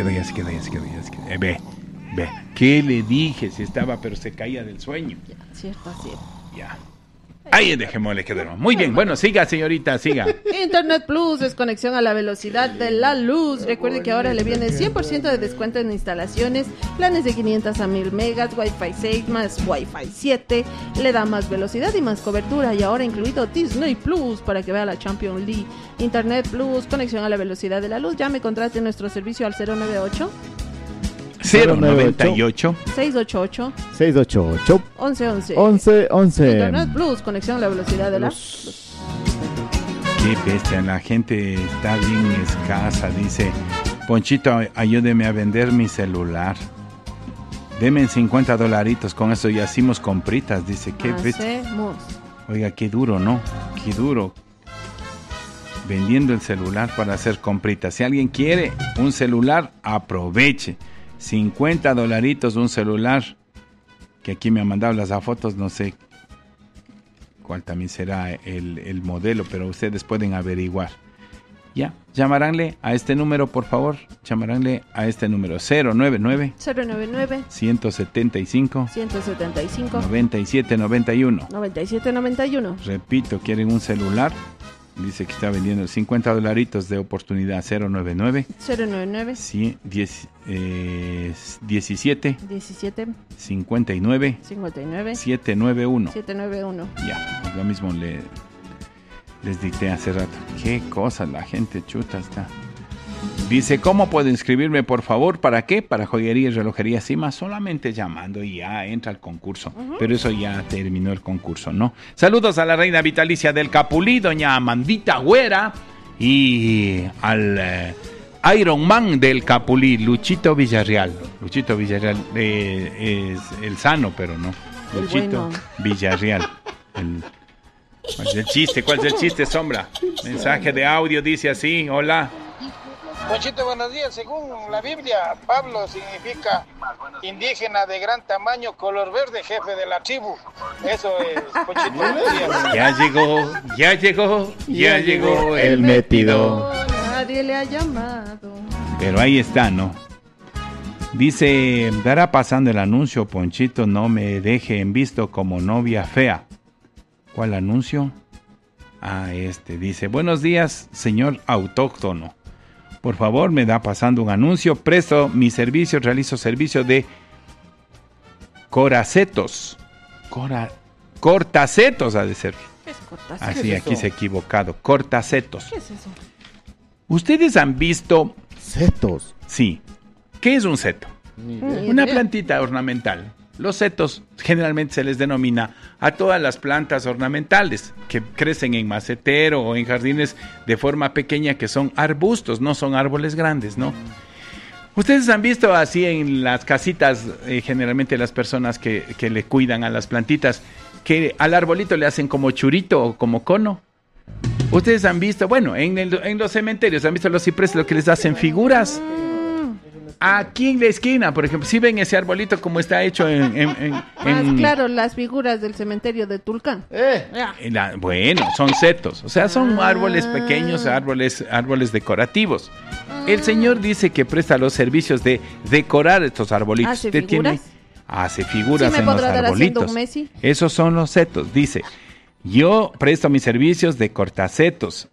quedó. Ve. ¿Qué le dije? Si estaba, pero se caía del sueño. Cierto. Ya. Ahí dejémosle que duerma. Muy bien, bueno, siga, señorita, siga. Internet Plus es conexión a la velocidad de la luz. Recuerde que ahora le viene 100% de descuento en instalaciones, planes de 500 a 1000 megas, Wi-Fi 6 más Wi-Fi 7. Le da más velocidad y más cobertura. Y ahora incluido Disney Plus para que vea la Champions League. Internet Plus, conexión a la velocidad de la luz. Llame, contrate nuestro servicio al 098 098 688 1111. Internet Plus, conexión a la velocidad de la luz. Qué bestia, la gente está bien escasa. Dice, Ponchito, ayúdeme a vender mi celular. Deme $50, con eso ya hacemos compritas. Dice, qué bestia. Oiga, qué duro, ¿no? Qué duro. Vendiendo el celular para hacer compritas. Si alguien quiere un celular, aproveche. $50 un celular, que aquí me han mandado las fotos, no sé cuál también será el modelo, pero ustedes pueden averiguar. Ya, llamaránle a este número, por favor, llamaránle a este número 099 175 9791. Repito, ¿quieren un celular? Dice que está vendiendo $50 de oportunidad. 099 17 59 791. Ya, lo mismo les dicté hace rato. Qué cosa, la gente chuta está. Dice, ¿cómo puedo inscribirme, por favor? ¿Para qué? Para joyería y relojería Cima, solamente llamando y ya entra al concurso. Pero eso ya terminó el concurso, ¿no? Saludos a la reina vitalicia del Capulí, doña Amandita Güera, y al Iron Man del Capulí, Luchito Villarreal. Luchito Villarreal es el sano, pero no. Luchito Villarreal. ¿Cuál es el chiste? ¿Cuál es el chiste, Sombra? Mensaje de audio dice así, hola. Ponchito, buenos días. Según la Biblia, Pablo significa indígena de gran tamaño, color verde, jefe de la tribu. Eso es, Ponchito. Buenos días. Ya llegó el metido. Nadie le ha llamado. Pero ahí está, ¿no? Dice, dará pasando el anuncio, Ponchito, no me deje en visto como novia fea. ¿Cuál anuncio? Dice, buenos días, señor autóctono. Por favor, me da pasando un anuncio. Presto mis servicios, realizo servicio de coracetos. Cortacetos ha de ser. ¿Qué es cortacetos? Así, aquí se ha equivocado. Cortacetos. ¿Qué es eso? ¿Ustedes han visto setos? Sí. ¿Qué es un seto? Una plantita ornamental. Los setos generalmente se les denomina a todas las plantas ornamentales que crecen en macetero o en jardines de forma pequeña, que son arbustos, no son árboles grandes, ¿no? Ustedes han visto así en las casitas, generalmente las personas que le cuidan a las plantitas, que al arbolito le hacen como churito o como cono. Ustedes han visto, bueno, en los cementerios, han visto los cipreses, lo que les hacen figuras. Aquí en la esquina, por ejemplo, si ven ese arbolito como está hecho claro, las figuras del cementerio de Tulcán. Bueno, son setos, o sea, son árboles pequeños, árboles decorativos. El señor dice que presta los servicios de decorar estos arbolitos. ¿Hace figuras? Hace figuras en los arbolitos. Esos son los setos. Dice, yo presto mis servicios de cortacetos.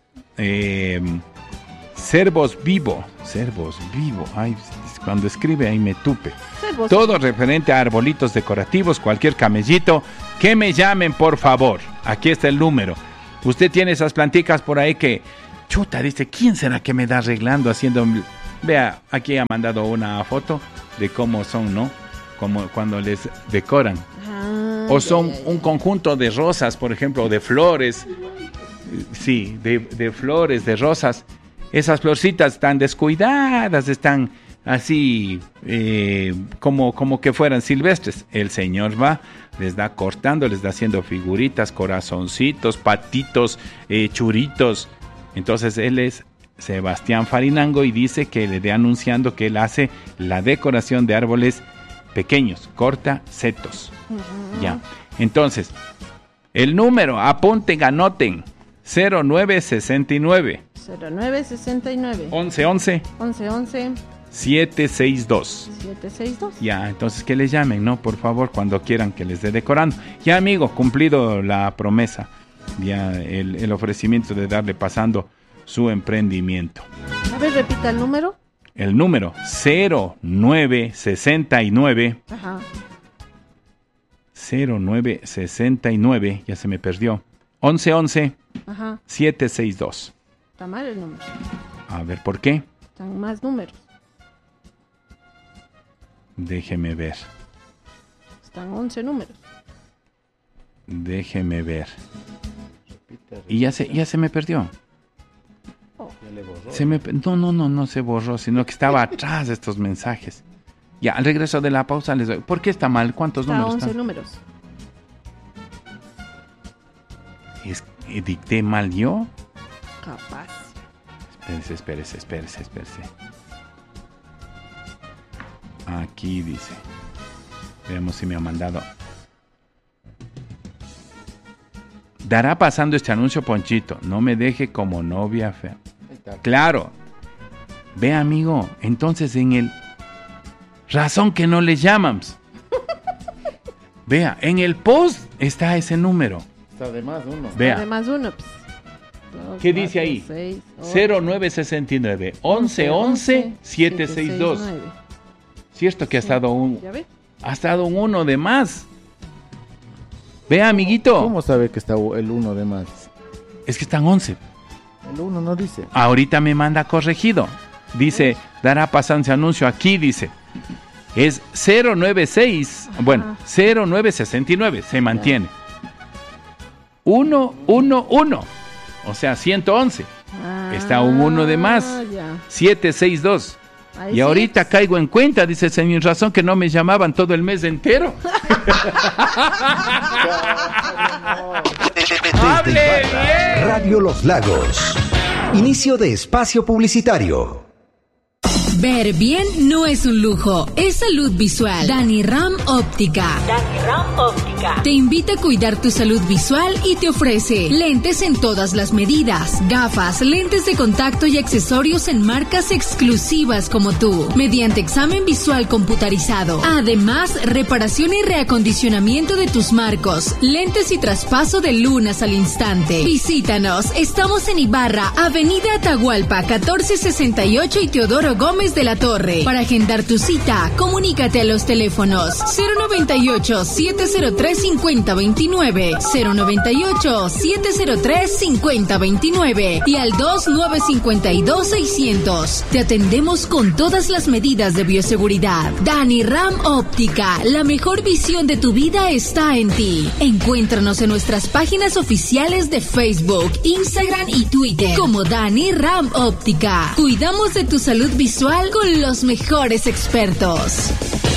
Cervos vivo. Ay, cuando escribe ahí me tupe. Todo referente a arbolitos decorativos, cualquier camellito, que me llamen, por favor. Aquí está el número. Usted tiene esas planticas por ahí que, chuta, dice, ¿quién será que me da arreglando, haciendo? Vea, aquí ha mandado una foto de cómo son, ¿no? Como cuando les decoran. O son un conjunto de rosas, por ejemplo, o de flores. Sí, de flores, de rosas. Esas florcitas están descuidadas, están así como que fueran silvestres. El señor va, les da cortando, les da haciendo figuritas, corazoncitos, patitos, churitos. Entonces él es Sebastián Farinango y dice que le dé anunciando que él hace la decoración de árboles pequeños, cortacetos. Ya. Entonces, el número, apunten, anoten, 0969 1111 1111 762. 762. Ya, entonces que les llamen, ¿no? Por favor, cuando quieran que les dé decorando. Ya, amigo, cumplido la promesa. Ya, el ofrecimiento de darle pasando su emprendimiento. A ver, repita el número. El número 0969. Ajá. 0969, ya se me perdió. 1111. Ajá. 762. Está mal el número. A ver, ¿por qué? Están más números. Déjeme ver. Están 11 números. Déjeme ver. Y ya se me perdió. Oh. No se borró, sino que estaba atrás de estos mensajes. Ya, al regreso de la pausa les doy. ¿Por qué está mal? ¿Cuántos números 11 están? números. ¿Dicté mal yo? Capaz. Espérese. Aquí dice. Veamos si me ha mandado. Dará pasando este anuncio, Ponchito. No me deje como novia fea. Claro. Ve, amigo. Entonces en el... Razón que no le llamamos. Vea, en el post está ese número. Está de más uno. Vea. Además uno. Pues, ¿Qué dice ahí? 6, 0969 1111 762. Cierto que ha estado un uno de más. Vea, amiguito. ¿Cómo sabe que está el uno de más? Es que están 11. El uno no dice. Ahorita me manda corregido. Dice, dará pasante anuncio aquí, dice. Es 096. Ajá. Bueno, 0969. Se mantiene. 111. O sea, 111. Está un 1 de más. Ya. 762. Ahí y sí. Ahorita caigo en cuenta, dice, sin razón que no me llamaban todo el mes entero. ¡Hable bien! Radio Los Lagos. Inicio de espacio publicitario. Ver bien no es un lujo, es salud visual. Dani Ram Óptica. Te invita a cuidar tu salud visual y te ofrece lentes en todas las medidas, gafas, lentes de contacto y accesorios en marcas exclusivas como tú, mediante examen visual computarizado. Además, reparación y reacondicionamiento de tus marcos, lentes y traspaso de lunas al instante. Visítanos, estamos en Ibarra, Avenida Atahualpa, 1468 y Teodoro Gómez de la Torre. Para agendar tu cita, comunícate a los teléfonos 098-703-5029, 098-703-5029 y al 2952-600. Te atendemos con todas las medidas de bioseguridad. Dani Ram Óptica, la mejor visión de tu vida está en ti. Encuéntranos en nuestras páginas oficiales de Facebook, Instagram y Twitter como Dani Ram Óptica. Cuidamos de tu salud visual con los mejores expertos.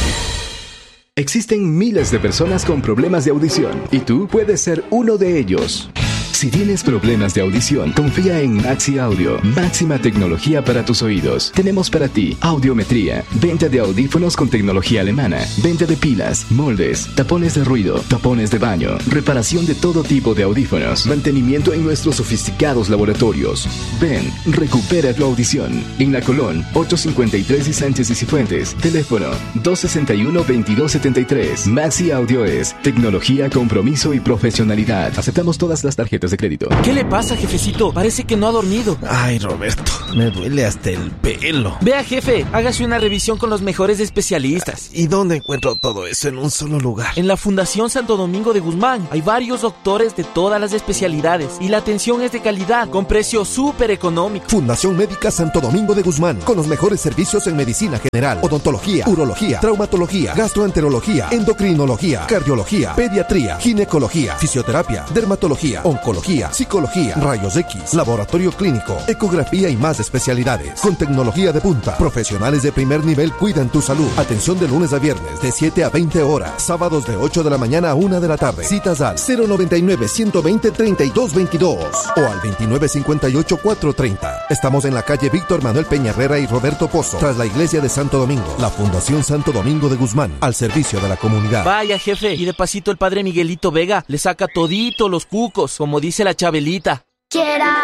Existen miles de personas con problemas de audición y tú puedes ser uno de ellos. Si tienes problemas de audición, confía en Maxi Audio. Máxima tecnología para tus oídos. Tenemos para ti audiometría, venta de audífonos con tecnología alemana, venta de pilas, moldes, tapones de ruido, tapones de baño, reparación de todo tipo de audífonos, mantenimiento en nuestros sofisticados laboratorios. Ven, recupera tu audición. En La Colón, 853 y Sánchez y Cifuentes. Teléfono 261-2273. Maxi Audio es tecnología, compromiso y profesionalidad. Aceptamos todas las tarjetas de crédito. ¿Qué le pasa, jefecito? Parece que no ha dormido. Ay, Roberto, me duele hasta el pelo. Vea, jefe, hágase una revisión con los mejores especialistas. ¿Y dónde encuentro todo eso en un solo lugar? En la Fundación Santo Domingo de Guzmán. Hay varios doctores de todas las especialidades y la atención es de calidad, con precio súper económico. Fundación Médica Santo Domingo de Guzmán, con los mejores servicios en medicina general, odontología, urología, traumatología, gastroenterología, endocrinología, cardiología, pediatría, ginecología, fisioterapia, dermatología, oncología, psicología, rayos X, laboratorio clínico, ecografía y más especialidades. Con tecnología de punta, profesionales de primer nivel cuidan tu salud. Atención de lunes a viernes de 7 a 20 horas, sábados de 8 de la mañana a 1 de la tarde. Citas al 099-120-3222 o al 2958-430. Estamos en la calle Víctor Manuel Peña Herrera y Roberto Pozo, tras la iglesia de Santo Domingo. La Fundación Santo Domingo de Guzmán, al servicio de la comunidad. Vaya, jefe, y de pasito el padre Miguelito Vega le saca todito los cucos, como dice la Chabelita.